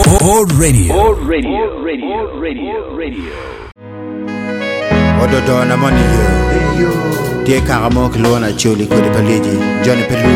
Board Radio. Odo na money yo. Dear Karamok Lona Choli Kodi Paligi, Johnny Pelu